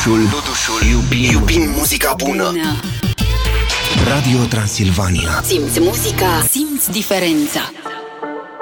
Iubim muzica bună. Radio Transilvania. Simți muzica, simți diferența.